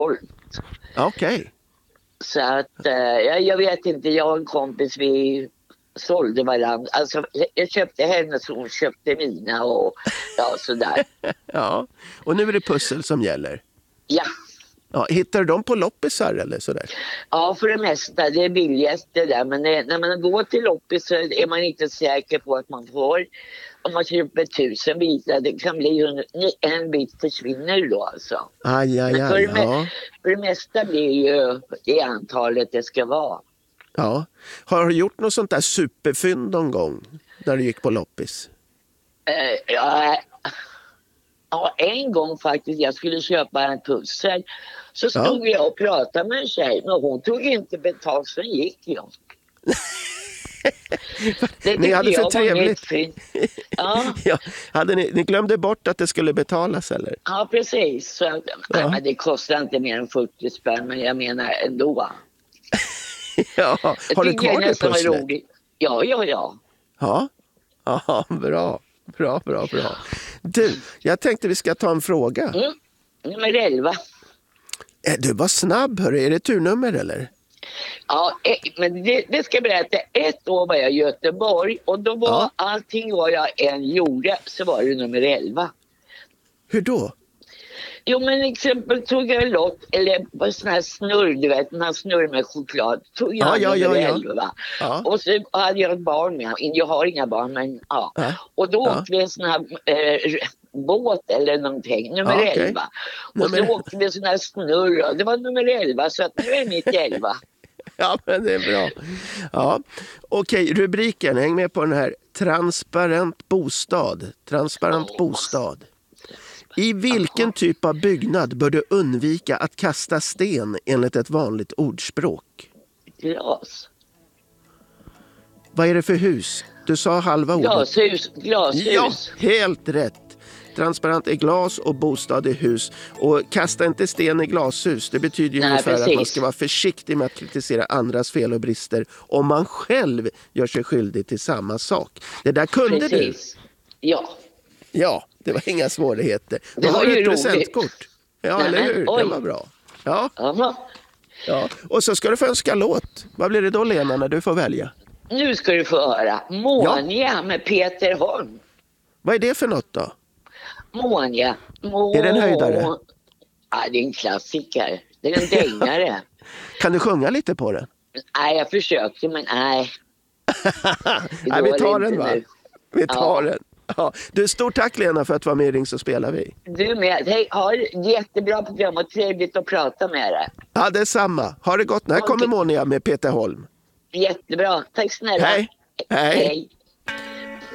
Okej. Så att jag vet inte, jag och en kompis vi sålde varandra. Alltså jag köpte hennes och hon köpte mina och ja sådär. Ja, och nu är det pussel som gäller. Ja. Ja, hittar du dem på loppisar eller sådär? Ja, för det mesta. Det är billigast det där. Men när man går till loppis så är man inte säker på att man får. Om man köper 1000 bitar, det kan bli en bit försvinner då alltså. Aj, Men ja. för det mesta blir ju det antalet det ska vara. Ja. Har du gjort något sånt där superfynd någon gång när du gick på loppis? Ja, en gång faktiskt. Jag skulle köpa en pussel. Så stod jag och pratade med en tjej. Men hon tog inte betalt, så gick jag. Ni hade för trevligt. Ja. Ni glömde bort att det skulle betalas eller? Ja, precis. Så, nej, men det kostar inte mer än 40 spänn, men jag menar ändå. Ja. Har du kvar det pusslet? Ja. Ja, bra. Du, jag tänkte vi ska ta en fråga. Nummer 11. Du var snabb, hörru. Är det turnummer eller? Ja, men det ska jag berätta. Ett år var jag i Göteborg och då var allting vad jag än gjorde så var det nummer 11. Hur då? Jo, men exempel tog jag en lott eller på sån här snurr, du vet, den här snurr med choklad. Tog jag nummer 11. Ja. Och så hade jag ett barn med. Jag har inga barn, men ja. Och då åkte vi en sån här båt eller någonting, nummer 11. Och så åkte vi en sån här snurr. Det var nummer 11, så att nu är mitt 11. Ja, men det är bra. Ja. Okej, rubriken, häng med på den här. Transparent bostad. Transparent bostad. I vilken typ av byggnad bör du undvika att kasta sten enligt ett vanligt ordspråk? Glas. Vad är det för hus? Du sa halva ordet. Glashus. Ja, helt rätt. Transparent är glas och bostad är hus. Och kasta inte sten i glashus. Det betyder ju ungefär att man ska vara försiktig med att kritisera andras fel och brister om man själv gör sig skyldig till samma sak. Det där kunde du. Ja, det var inga svårigheter. Det var ju ett presentkort. Ja, eller hur? Det var bra. Ja. Och så ska du få önska låt. Vad blir det då, Lena, när du får välja? Nu ska du få höra. Månja med Peter Holm. Vad är det för något då? Månja. Är det en höjdare? Ja, det är en klassiker. Det är en dängare. Kan du sjunga lite på den? Nej, jag försökte, men nej. Nej, vi tar den, va? Vi tar den. Ja. Du, stort tack Lena för att vara med i Ring så spelar vi. Du med. Hej, ha ett jättebra program och trevligt att prata med dig. Ja, det är samma. Ha det gott. När kommer Monia med Peter Holm? Jättebra. Tack snälla. Hej.